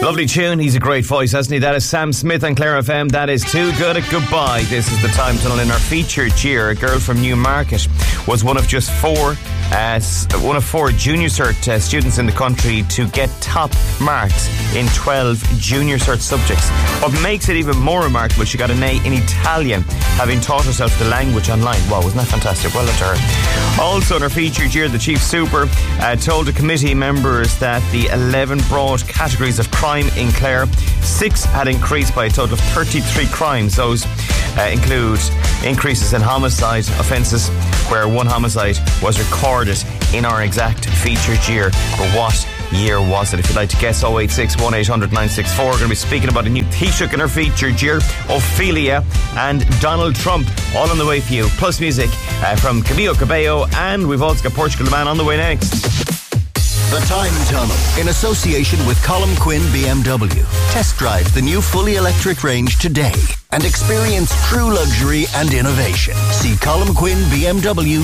Lovely tune. He's a great voice, hasn't he? That is Sam Smith on Clare FM. That is Too Good at Goodbye. This is the Time Tunnel in our featured year. A girl from Newmarket was one of four junior cert students in the country to get top marks in 12 junior cert subjects. What makes it even more remarkable, she got an A in Italian, having taught herself the language online. Wow, wasn't that fantastic? Well done to her. Also in our featured year, the Chief Super told the committee members that the 11 broad categories of crime in Clare, 6 had increased by a total of 33 crimes. Those include increases in homicide offences, where 1 homicide was recorded in our exact featured year. But what year was it? If you'd like to guess, 086 1800 964. We're going to be speaking about a new Taoiseach in our featured year, Ophelia and Donald Trump, all on the way for you. Plus music from Camilo Cabello, and we've also got Portugal the Man on the way next. The Time Tunnel, in association with Colm Quinn BMW. Test drive the new fully electric range today and experience true luxury and innovation. See colmquinnbmw.ie.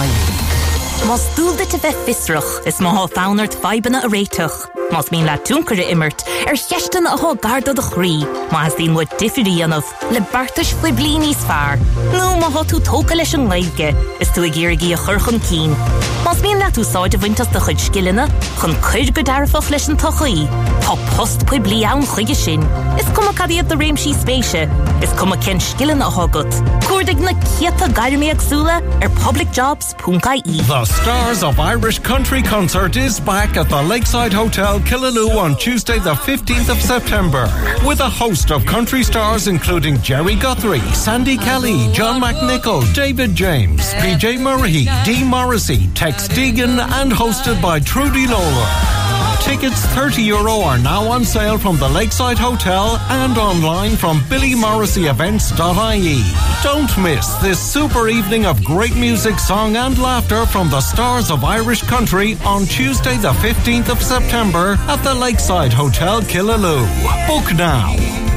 Mas dúlda te bheith fisrach, is má fánart feibena a réitach. Mas mín le túncare immert, cheistan a há garda de chrí. Mas dín wat diffirí anaf, le bartas fwy blini sfar. No, má há tú tóca leis an leige, is tú a gírigi a churchan cín. Mas mín le tú sáid a vintas de chud skillina, chun chuid go darfach leis an tochaí. Tá post pwy bli awn chuige sin. Is cuma cadiad the réimsí spéise, is cuma ken skillina a hágat. Cúrdig na cieta gairmi agsúla, publicjobs.ie. The Stars of Irish Country concert is back at the Lakeside Hotel, Killaloe on Tuesday the 15th of September, with a host of country stars including Jerry Guthrie, Sandy Kelly, John McNichol, David James, PJ Murray, Dee Morrissey, Tex Deegan, and hosted by Trudy Lawler. Tickets €30 are now on sale from the Lakeside Hotel and online from billymorrisseyevents.ie. Don't miss this super evening of great music, song and laughter from the Stars of Irish Country on Tuesday the 15th of September at the Lakeside Hotel, Killaloe. Book now.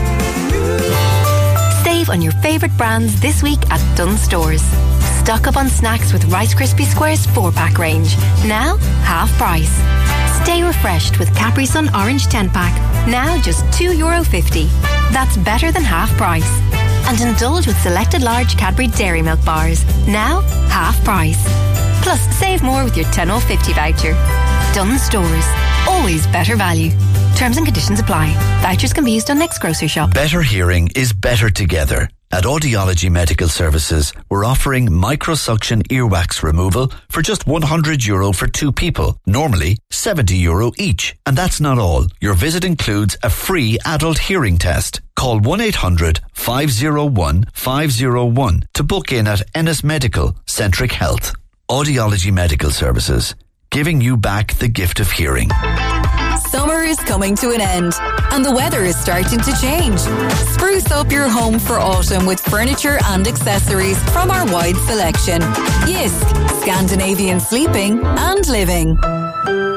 Save on your favourite brands this week at Dunnes Stores. Stock up on snacks with Rice Krispie Squares 4-pack range. Now, half price. Stay refreshed with Capri Sun Orange 10-pack. Now just €2.50. That's better than half price. And indulge with selected large Cadbury Dairy Milk bars. Now, half price. Plus, save more with your €10.50 voucher. Dunnes Stores. Always better value. Terms and conditions apply. Vouchers can be used on next grocery shop. Better hearing is better together. At Audiology Medical Services, we're offering microsuction earwax removal for just €100 for 2 people. Normally, €70 each. And that's not all. Your visit includes a free adult hearing test. Call 1-800-501-501 to book in at Ennis Medical, Centric Health. Audiology Medical Services, giving you back the gift of hearing. Summer is coming to an end, and the weather is starting to change. Spruce up your home for autumn with furniture and accessories from our wide selection. Jysk, Scandinavian sleeping and living.